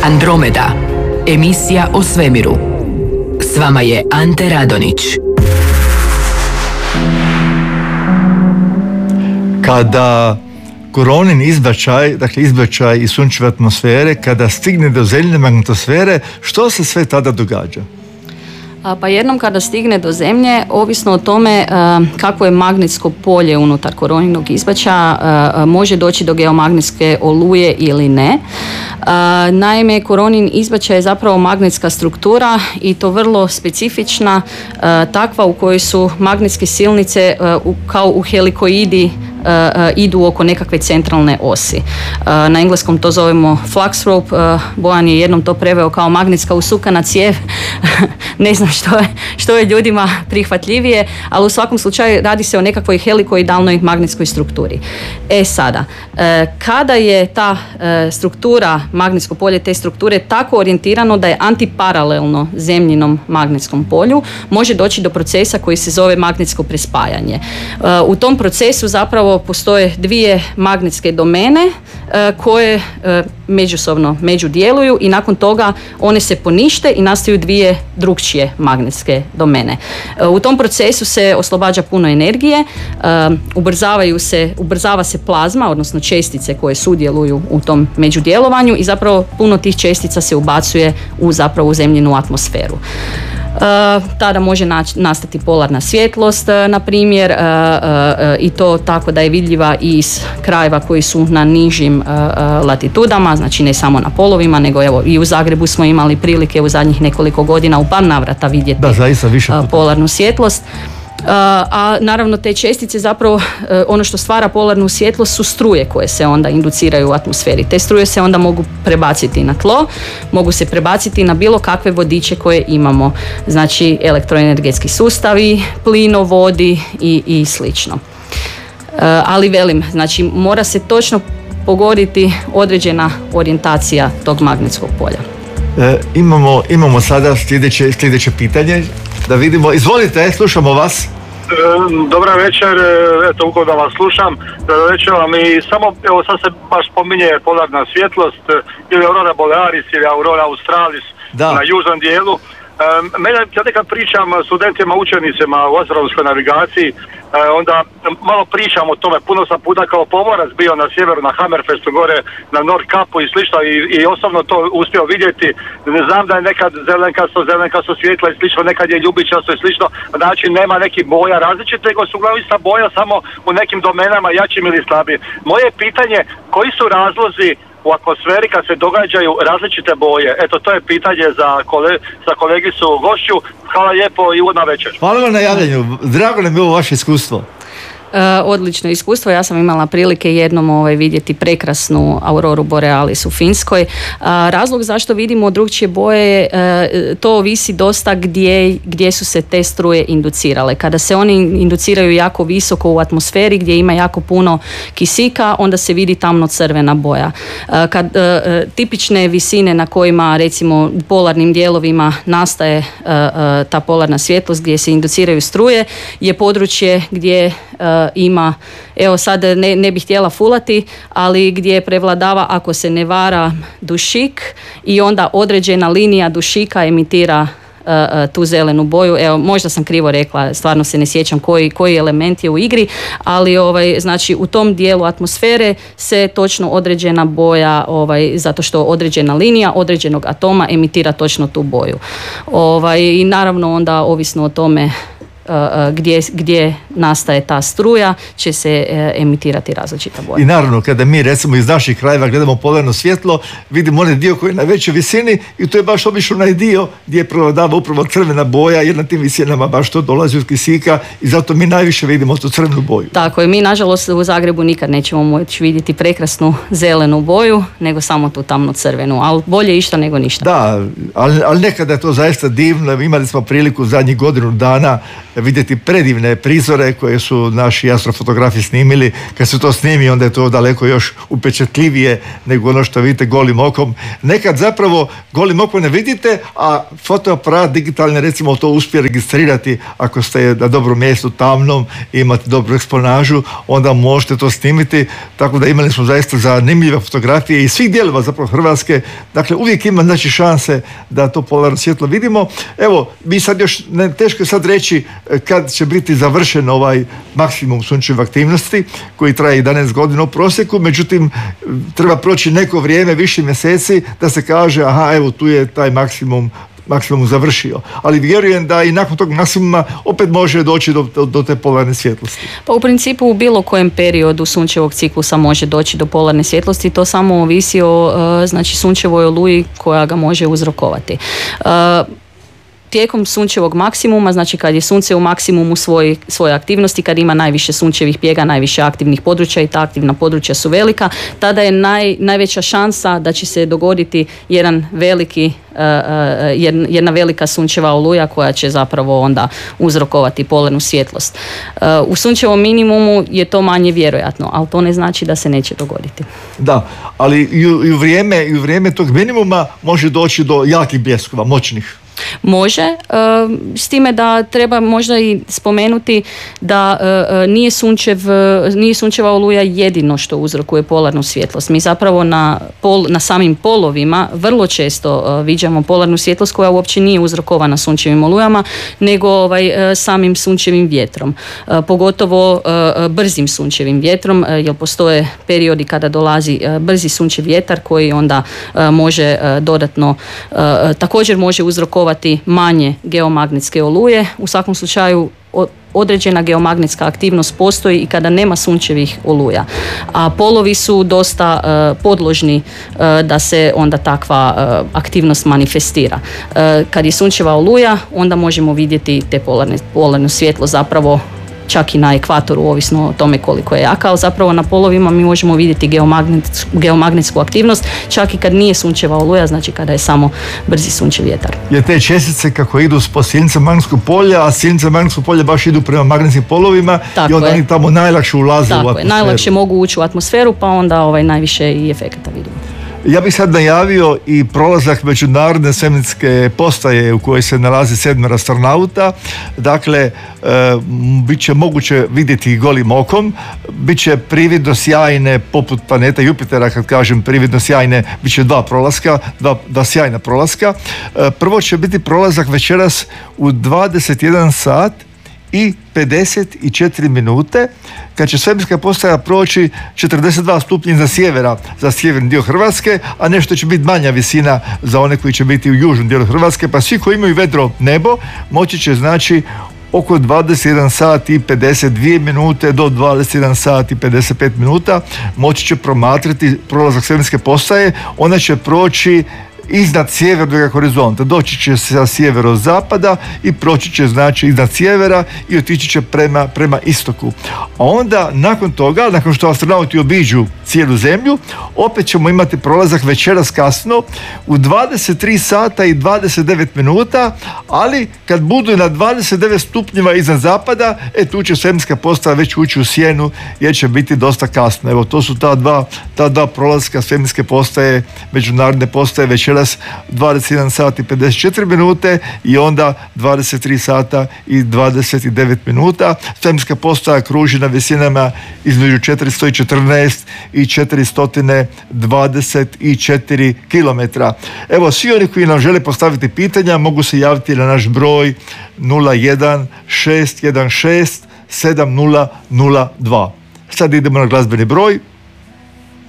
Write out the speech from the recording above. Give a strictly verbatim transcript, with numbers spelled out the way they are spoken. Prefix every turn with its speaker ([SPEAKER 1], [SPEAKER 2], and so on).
[SPEAKER 1] Andromeda, emisija o svemiru. S vama je Ante Radonić.
[SPEAKER 2] Kada koronin izbačaj, dakle izbačaj iz sunčeve atmosfere, kada stigne do zemljine magnetosfere, što se sve tada događa?
[SPEAKER 3] Pa jednom kada stigne do zemlje, ovisno o tome kako je magnetsko polje unutar koroninog izbačaja, može doći do geomagnetske oluje ili ne. Naime, koronin izbačaj je zapravo magnetska struktura i to vrlo specifična, takva u kojoj su magnetske silnice kao u helikoidi Uh, uh, idu oko nekakve centralne osi. Uh, na engleskom to zovemo flux rope. Uh, Bojan je jednom to preveo kao magnetska usukana cijev. Ne znam što je, što je ljudima prihvatljivije, ali u svakom slučaju radi se o nekakvoj helikoidalnoj magnetskoj strukturi. E sada, uh, kada je ta uh, struktura, magnetsko polje te strukture tako orijentirano da je antiparalelno zemljinom magnetskom polju, može doći do procesa koji se zove magnetsko prespajanje. Uh, u tom procesu zapravo postoje dvije magnetske domene uh, koje uh, međusobno međudjeluju i nakon toga one se ponište i nastaju dvije drukčije magnetske domene. Uh, u tom procesu se oslobađa puno energije, uh, ubrzavaju se, ubrzava se plazma, odnosno čestice koje sudjeluju u tom međudjelovanju i zapravo puno tih čestica se ubacuje u zapravo u zemljinu atmosferu. Uh, tada može naći, nastati polarna svjetlost, uh, na primjer, uh, uh, i to tako da je vidljiva i iz krajeva koji su na nižim uh, uh, latitudama, znači ne samo na polovima, nego evo i u Zagrebu smo imali prilike u zadnjih nekoliko godina u par navrata vidjeti da, zaista, više uh, polarnu svjetlost. Uh, a naravno te čestice zapravo uh, ono što stvara polarnu svjetlost su struje koje se onda induciraju u atmosferi. Te struje se onda mogu prebaciti na tlo, mogu se prebaciti na bilo kakve vodiče koje imamo, znači elektroenergetski sustavi, plinovodi i, i slično. Uh, ali velim, znači mora se točno pogoditi određena orijentacija tog magnetskog polja.
[SPEAKER 2] E, imamo, imamo sada sljedeće, sljedeće pitanje, da vidimo. Izvolite, slušamo vas.
[SPEAKER 4] E, dobra večer, eto uko da vas slušam, reći vam i samo, evo sad se baš spominje polarna svjetlost, ili aurora borealis ili aurora australis da. Na južnom dijelu. E, mene, ja nekad pričam studentima, učenicima u astronomskoj navigaciji, e, onda malo pričam o tome, puno sam puta kao pomorac bio na sjeveru, na Hammerfestu, gore na Nordkapu i slično i, i osobno to uspio vidjeti. Znam da je nekad zelenkasto, zelenkasto svjetla i slično, nekad je ljubičasto i slično, znači nema nekih boja različite, nego su uglavnom ista boja samo u nekim domenama jačim ili slabijim. Moje pitanje, koji su razlozi u atmosferi kad se događaju različite boje? Eto, to je pitanje za, kole, za kolegicu gošću. Hvala lijepo i ugodna večer.
[SPEAKER 2] Hvala vam na javljanju. Drago nam je ovo vaše iskustvo.
[SPEAKER 3] Uh, odlično iskustvo. Ja sam imala prilike jednom ovaj, vidjeti prekrasnu auroru borealis u Finskoj. Uh, razlog zašto vidimo drugčije boje, uh, to ovisi dosta gdje, gdje su se te struje inducirale. Kada se oni induciraju jako visoko u atmosferi gdje ima jako puno kisika, onda se vidi tamno crvena boja. Uh, kad, uh, tipične visine na kojima recimo u polarnim dijelovima nastaje uh, uh, ta polarna svjetlost gdje se induciraju struje je područje gdje uh, ima, evo sad ne, ne bih htjela fulati, ali gdje prevladava, ako se ne vara, dušik i onda određena linija dušika emitira uh, uh, tu zelenu boju. Evo, možda sam krivo rekla, stvarno se ne sjećam koji, koji element je u igri, ali ovaj, znači u tom dijelu atmosfere se točno određena boja, ovaj, zato što određena linija određenog atoma emitira točno tu boju. Ovaj, i naravno onda ovisno o tome Gdje, gdje nastaje ta struja će se emitirati različita boja.
[SPEAKER 2] I naravno kada mi recimo iz naših krajeva gledamo polarno svjetlo, vidimo onaj dio koji je na većoj visini i to je baš obično onaj dio gdje prevladava upravo crvena boja jer na tim visinama baš to dolazi od kisika i zato mi najviše vidimo tu crvenu boju.
[SPEAKER 3] Tako je, mi nažalost u Zagrebu nikad nećemo moći vidjeti prekrasnu zelenu boju, nego samo tu tamno crvenu, ali bolje išta nego ništa.
[SPEAKER 2] Da, ali, ali nekada je to zaista divno. Imali smo priliku zadnjih godinu dana vidjeti predivne prizore koje su naši astrofotografi snimili. Kad se to snimi, onda je to daleko još upečatljivije nego ono što vidite golim okom. Nekad zapravo golim okom ne vidite, a fotoaparat digitalni recimo to uspije registrirati. Ako ste na dobrom mjestu, tamnom, imate dobru eksponažu, onda možete to snimiti. Tako da imali smo zaista zanimljive fotografije iz svih dijelova zapravo Hrvatske. Dakle, uvijek ima znači šanse da to polarno svjetlo vidimo. Evo, mi sad još, ne, teško je sad reći kad će biti završen ovaj maksimum sunčeve aktivnosti koji traje jedanaest godina u prosjeku, međutim treba proći neko vrijeme, više mjeseci da se kaže aha, evo tu je taj maksimum maksimum završio. Ali vjerujem da i nakon tog maksimuma opet može doći do, do, do te polarne svjetlosti.
[SPEAKER 3] Pa u principu u bilo kojem periodu sunčevog ciklusa može doći do polarne svjetlosti, to samo ovisi o znači sunčevoj oluji koja ga može uzrokovati. Tijekom sunčevog maksimuma, znači kad je sunce u maksimumu svoj, svoje aktivnosti, kad ima najviše sunčevih pjega, najviše aktivnih područja i ta aktivna područja su velika, tada je naj, najveća šansa da će se dogoditi jedan veliki, uh, uh, jedna velika sunčeva oluja koja će zapravo onda uzrokovati polarnu svjetlost. Uh, u sunčevom minimumu je to manje vjerojatno, ali to ne znači da se neće dogoditi.
[SPEAKER 2] Da, ali i u, i u, vrijeme, i u vrijeme tog minimuma može doći do jakih bljeskova, moćnih.
[SPEAKER 3] Može, s time da treba možda i spomenuti da nije, sunčev, nije sunčeva oluja jedino što uzrokuje polarnu svjetlost. Mi zapravo na, pol, na samim polovima vrlo često viđamo polarnu svjetlost koja uopće nije uzrokovana sunčevim olujama, nego ovaj, samim sunčevim vjetrom. Pogotovo brzim sunčevim vjetrom, jer postoje periodi kada dolazi brzi sunčev vjetar koji onda može dodatno, također može uzrokovati manje geomagnetske oluje. U svakom slučaju određena geomagnetska aktivnost postoji i kada nema sunčevih oluja. A polovi su dosta uh, podložni uh, da se onda takva uh, aktivnost manifestira. Uh, kad je sunčeva oluja, onda možemo vidjeti te polarne, polarno svjetlo zapravo čak i na ekvatoru, ovisno o tome koliko je jaka, ali zapravo na polovima mi možemo vidjeti geomagnet, geomagnetsku aktivnost, čak i kad nije sunčeva oluja, znači kada je samo brzi sunčev vjetar.
[SPEAKER 2] Jer te čestice kako idu po silnicama magnetskog polja, a silnice magnetskog polja baš idu prema magnetskim polovima, tako i onda je. Oni tamo najlakše ulaze tako u atmosferu.
[SPEAKER 3] Je, najlakše mogu ući u atmosferu, pa onda ovaj, najviše i efekata vidimo.
[SPEAKER 2] Ja bih sad najavio i prolazak međunarodne svemirske postaje u kojoj se nalazi sedmero astronauta. Dakle, e, bit će moguće vidjeti golim okom, bit će prividno sjajne poput planeta Jupitera, kad kažem prividno sjajne, bit će dva prolaska, dva, dva sjajna prolaska. E, prvo će biti prolazak večeras u dvadeset jedan sat i pedeset četiri minute, kad će svemirska postaja proći četrdeset dva stupnja za sjevera, za sjeverni dio Hrvatske, a nešto će biti manja visina za one koji će biti u južnom dijelu Hrvatske, pa svi koji imaju vedro nebo moći će znači oko dvadeset jedan sat i pedeset dvije minute do dvadeset jedan sat i pedeset pet minuta moći će promatrati prolazak svemirske postaje. Ona će proći iznad sjevernog horizonta, doći će sa sjeverozapada i proći će znači iznad sjevera i otići će prema, prema istoku. A onda nakon toga, nakon što astronauti obiđu cijelu zemlju, opet ćemo imati prolazak večeras kasno u dvadeset tri sata i dvadeset devet minuta, ali kad budu na dvadeset devet stupnjeva iznad zapada, e tu će svemirska postaja već ući u sjenu jer će biti dosta kasno. Evo, to su ta dva, ta dva prolaska svemirske postaje, međunarodne postaje večeras dvadeset jedan sat i pedeset četiri minute i onda dvadeset tri sata i dvadeset devet minuta. Svemirska postaja kruži na visinama između četiristo četrnaest i četiristo dvadeset četiri kilometra. Evo, svi oni koji nam žele postaviti pitanja mogu se javiti na naš broj nula jedan šest jedan šest sedam nula nula dva. Sad idemo na glazbeni broj.